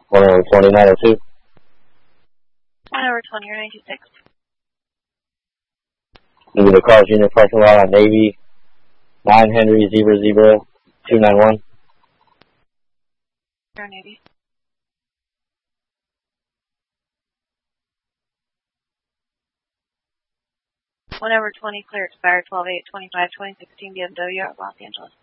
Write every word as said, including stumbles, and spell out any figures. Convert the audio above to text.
one over twenty-nine oh two. one over twenty or ninety-six. Maybe the Carl's Junior parking lot on Navy, nine Henry Zebra Zebra two nine one. Zero Navy. one over twenty, clear expired twelve eight twenty-five twenty sixteen B M W out of Los Angeles.